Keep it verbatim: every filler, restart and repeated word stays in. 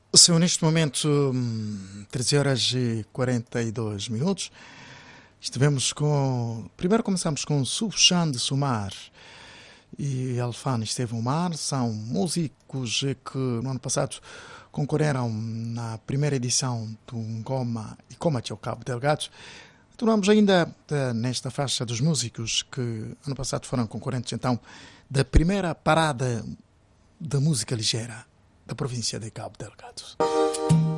São neste momento hum, treze horas e quarenta e dois minutos. Estivemos com. Primeiro começamos com Subchan de Sumar e Alfano Estevão Mar. São músicos que no ano passado concorreram na primeira edição do Ngoma e Coma ao Cabo Delgado. Tornamos ainda eh, nesta faixa dos músicos que ano passado foram concorrentes então da primeira parada da música ligeira da província de Cabo Delgado.